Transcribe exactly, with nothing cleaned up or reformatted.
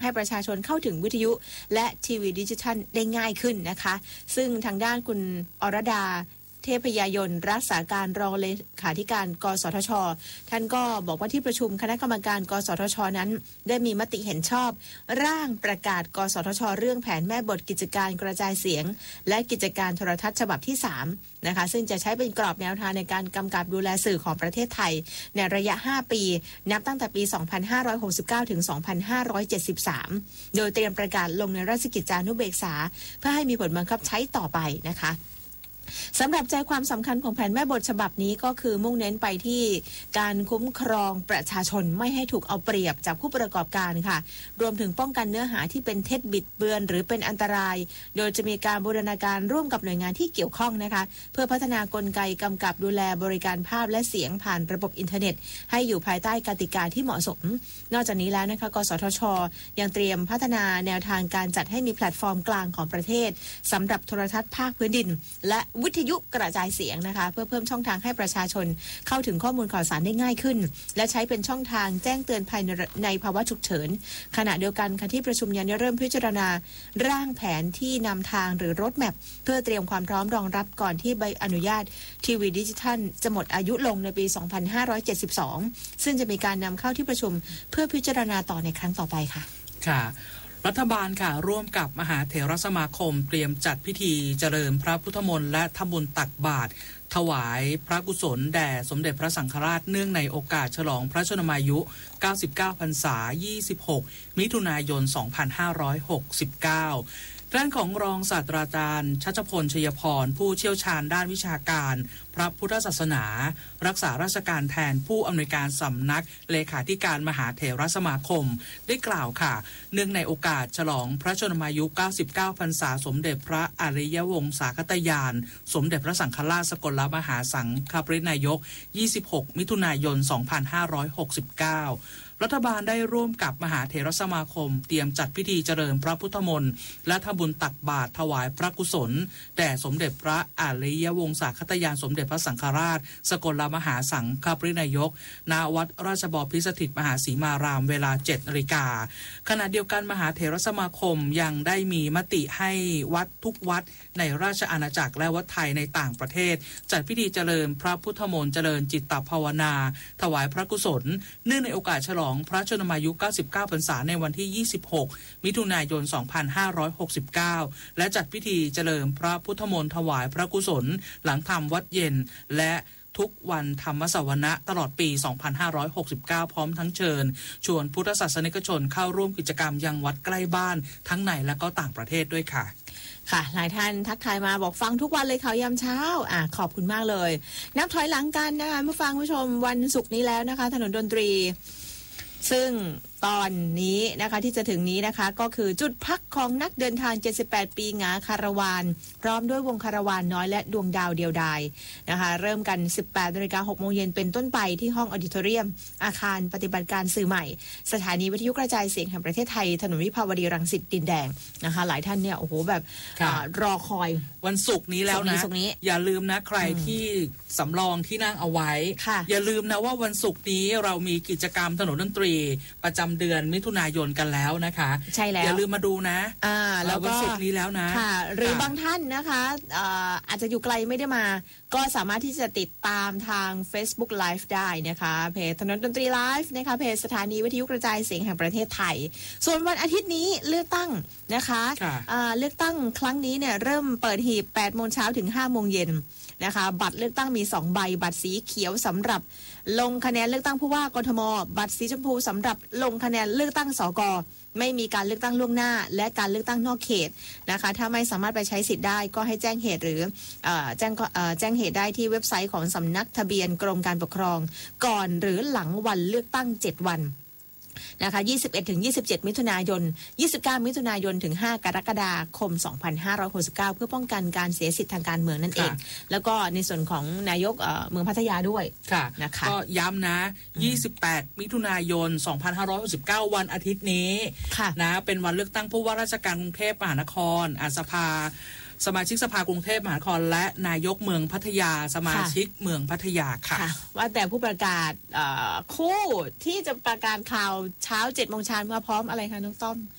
ให้ประชาชนเข้าถึงวิทยุและทีวีดิจิทัลได้ง่ายขึ้นนะคะซึ่งทางด้านคุณอรดาเทพยายนรักษาการรองเลขาธิการกสทช.ท่านก็บอกว่าที่ประชุมคณะกรรมการกสทช.นั้นได้มีมติเห็นชอบร่างประกาศกสทช.เรื่องแผนแม่บทกิจการกระจายเสียงและกิจการโทรทัศน์ฉบับที่สามนะคะซึ่งจะใช้เป็นกรอบแนวทางในการกำกับดูแลสื่อของประเทศไทยในระยะห้าปีนับตั้งแต่ปี สองพันห้าร้อยหกสิบเก้า ถึง สองพันห้าร้อยเจ็ดสิบสาม โดยเตรียมประกาศลงในราชกิจจานุเบกษาเพื่อให้มีผลบังคับใช้ต่อไปนะคะสำหรับใจความสำคัญของแผนแม่บทฉบับนี้ก็คือมุ่งเน้นไปที่การคุ้มครองประชาชนไม่ให้ถูกเอาเปรียบจากผู้ประกอบการค่ะรวมถึงป้องกันเนื้อหาที่เป็นเท็จบิดเบือนหรือเป็นอันตรายโดยจะมีการบูรณาการร่วมกับหน่วยงานที่เกี่ยวข้องนะคะเพื่อพัฒนากลไกกำกับดูแลบริการภาพและเสียงผ่านระบบอินเทอร์เน็ตให้อยู่ภายใต้กติกาที่เหมาะสมนอกจากนี้แล้วนะคะกสทช.ยังเตรียมพัฒนาแนวทางการจัดให้มีแพลตฟอร์มกลางของประเทศสำหรับโทรทัศน์ภาคพื้นดินและวิทยุกระจายเสียงนะคะเพื่อเพิ่มช่องทางให้ประชาชนเข้าถึงข้อมูลข่าวสารได้ง่ายขึ้นและใช้เป็นช่องทางแจ้งเตือนภายในในภาวะฉุกเฉินขณะเดียวกันค่ะที่ประชุมยังได้เริ่มพิจารณาร่างแผนที่นำทางหรือรถแมพเพื่อเตรียมความพร้อมรองรับก่อนที่ใบอนุญาตทีวีดิจิทัลจะหมดอายุลงในปี สองพันห้าร้อยเจ็ดสิบสอง ซึ่งจะมีการนำเข้าที่ประชุมเพื่อพิจารณาต่อในครั้งต่อไปค่ะค่ะรัฐบาลค่ะร่วมกับมหาเถรสมาคมเตรียมจัดพิธีเจริญพระพุทธมนต์และทำบุญตักบาตรถวายพระกุศลแด่สมเด็จพระสังฆราชเนื่องในโอกาสฉลองพระชนมายุเก้าสิบเก้าพรรษายี่สิบหกมิถุนายนสองพันห้าร้อยหกสิบเก้าด้านของรองศาสตราจารย์ชัชพลชัยพรผู้เชี่ยวชาญด้านวิชาการพระพุทธศาสนารักษาราชการแทนผู้อำนวยการสำนักเลขาธิการมหาเถรสมาคมได้กล่าวค่ะเนื่องในโอกาสฉลองพระชนมายุเก้าสิบเก้าพรรษาสมเด็จพระอริยวงศาคตญาณสมเด็จพระสังฆราชสกลมหาสังฆปรินายกยี่สิบหกมิถุนายนสองพันห้าร้อยหกสิบเก้ารัฐบาลได้ร่วมกับมหาเถรสมาคมเตรียมจัดพิธีเจริญพระพุทธมนต์และทำบุญตักบาตรถวายพระกุศลแด่สมเด็จพระอริยวงศาคตญาณสมเด็จพระสังฆราชสกลมหาสังฆปรินายกณวัดราชบพิสถิตมหาสีมารามเวลา เจ็ดนาฬิกาขณะเดียวกันมหาเถรสมาคมยังได้มีมติให้วัดทุกวัดในราชอาณาจักรและวัดไทยในต่างประเทศจัดพิธีเจริญพระพุทธมนต์เจริญจิตตภาวนาถวายพระกุศลเนื่องในโอกาสฉลองพระชนมายุเก้าสิบเก้าพรรษาในวันที่ยี่สิบหกมิถุนายนสองพันห้าร้อยหกสิบเก้าและจัดพิธีเจริญพระพุทธมนต์ถวายพระกุศลหลังทำวัดเย็นและทุกวันธรรมสวนะตลอดปี สองพันห้าร้อยหกสิบเก้า พร้อมทั้งเชิญชวนพุทธศาสนิกชนเข้าร่วมกิจกรรมยังวัดใกล้บ้านทั้งในและก็ต่างประเทศด้วยค่ะค่ะหลายท่านทักทายมาบอกฟังทุกวันเลยข่าวยามเช้าอ่ะขอบคุณมากเลยนับถอยหลังกันนะคะผู้ฟังผู้ชมวันศุกร์นี้แล้วนะคะถนนดนตรีซึ่งตอนนี้นะคะที่จะถึงนี้นะคะก็คือจุดพักของนักเดินทางเจ็ดสิบแปดปีหงาคาราวานพร้อมด้วยวงคาราวานน้อยและดวงดาวเดียวดายนะคะเริ่มกัน สิบแปดนาฬิกาหกโมงเย็นเป็นต้นไปที่ห้องออดิทอเรียมอาคารปฏิบัติการสื่อใหม่สถานีวิทยุกระจายเสียงแห่งประเทศไทยถนนวิภาวดีรังสิตดินแดงนะคะหลายท่านเนี่ยโอ้โหแบบรอคอยวันศุกร์นี้แล้วนะอย่าลืมนะใครที่สำรองที่นั่งเอาไว้อย่าลืมนะว่าวันศุกร์นี้เรามีกิจกรรมถนนดนตรีประจำเดือนมิถุนายนกันแล้วนะคะใช่แล้วอย่าลืมมาดูนะอ่าแล้วก็วันศุกร์นี้แล้วนะค่ะหรือบางท่านนะคะอ่าอาจจะอยู่ไกลไม่ได้มาก็สามารถที่จะติดตามทาง Facebook Live ได้นะคะเพจถนนดนตรีไลฟ์นะคะเพจสถานีวิทยุกระจายเสียงแห่งประเทศไทยส่วนวันอาทิตย์นี้เลือกตั้งนะคะอ่าเลือกตั้งครั้งนี้เนี่ยเริ่มเปิดหีบ แปดโมงเช้าถึง ห้าโมงเย็นนะคะบัตรเลือกตั้งมีสองใบบัตรสีเขียวสำหรับลงคะแนนเลือกตั้งผู้ว่ากทมบัตรสีชมพูสำหรับลงคะแนนเลือกตั้งสกไม่มีการเลือกตั้งล่วงหน้าและการเลือกตั้งนอกเขตนะคะถ้าไม่สามารถไปใช้สิทธิ์ได้ก็ให้แจ้งเหตุหรือเอ่อแจ้งเอ่อแจ้งเหตุได้ที่เว็บไซต์ของสำนักทะเบียนกรมการปกครองก่อนหรือหลังวันเลือกตั้งเจ็ดวันนะคะยี่สิบเอ็ดถึงยี่สิบเจ็ดมิถุนายนยี่สิบเก้ามิถุนายนถึงห้ากรกฎาคมสองพันห้าร้อยหกสิบเก้าเพื่อป้องกันการเสียสิทธิทางการเมืองนั่นเองแล้วก็ในส่วนของนายกเอ่อเมืองพัทยาด้วยค่ะนะคะก็ย้ำนะยี่สิบแปดมิถุนายนสองพันห้าร้อยหกสิบเก้าวันอาทิตย์นี้นะเป็นวันเลือกตั้งผู้ว่าราชการกรุงเทพมหานครอาสภาสมาชิกสภากรุงเทพมหานครและนายกเมืองพัทยาสมาชิกเมืองพัทยาค่ะว่าแต่ผู้ประกาศคู่ที่จะประกาศข่าวเช้าเจ็ดโมงเช้ามาพร้อมอะไรคะน้องต้อม